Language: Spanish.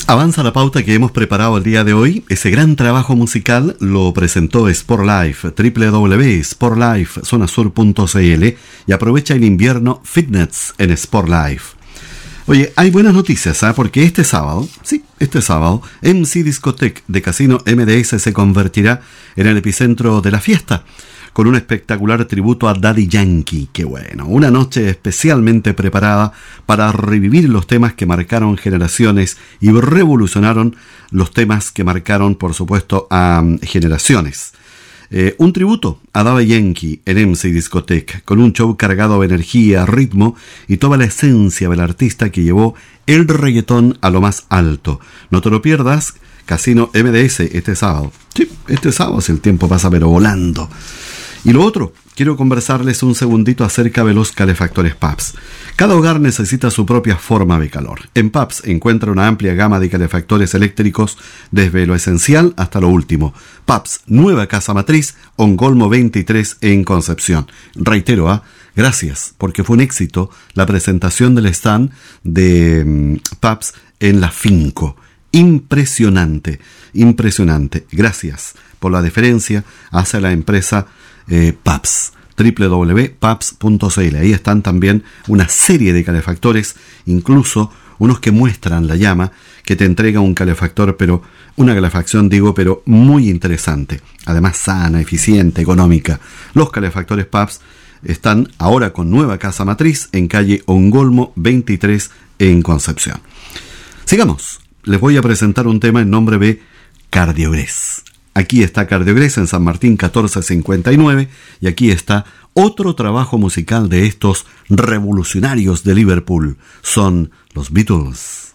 Avanza la pauta que hemos preparado el día de hoy. Ese gran trabajo musical lo presentó Sportlife, www.sportlifezonasur.cl, y aprovecha el invierno fitness en Sportlife. Oye, hay buenas noticias, porque este sábado, MC Discotech de Casino MDS se convertirá en el epicentro de la fiesta, con un espectacular tributo a Daddy Yankee. ¡Qué bueno! Una noche especialmente preparada para revivir los temas que marcaron generaciones y revolucionaron los temas que marcaron, por supuesto, a generaciones. Un tributo a Daddy Yankee en MC Discotech, con un show cargado de energía, ritmo y toda la esencia del artista que llevó el reggaetón a lo más alto. No te lo pierdas, Casino MDS este sábado. Sí, este sábado, si el tiempo pasa pero volando. Y lo otro, quiero conversarles un segundito acerca de los calefactores PAPS. Cada hogar necesita su propia forma de calor. En PAPS encuentra una amplia gama de calefactores eléctricos desde lo esencial hasta lo último. PAPS, nueva casa matriz, Ongolmo 23 en Concepción. Reitero, gracias, porque fue un éxito la presentación del stand de PAPS en la Finco. Impresionante. Gracias por la deferencia hacia la empresa PAPS, www.paps.cl. Ahí están también una serie de calefactores, incluso unos que muestran la llama, que te entrega un calefactor, pero una calefacción, pero muy interesante. Además sana, eficiente, económica. Los calefactores PAPS están ahora con nueva casa matriz en calle Ongolmo 23 en Concepción. Sigamos. Les voy a presentar un tema en nombre de Cardiogres. Aquí está Cardiogres en San Martín 1459, y aquí está otro trabajo musical de estos revolucionarios de Liverpool. Son los Beatles.